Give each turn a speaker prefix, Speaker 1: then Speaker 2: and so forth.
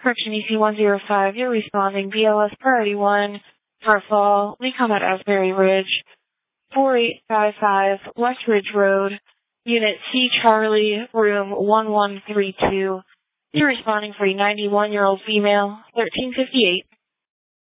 Speaker 1: Correction EC105, you're responding BLS Priority 1, Hartfall, we come at Asbury Ridge, 4855 West Ridge Road, Unit C Charlie, Room 1132. You're responding for a 91-year-old female, 1358.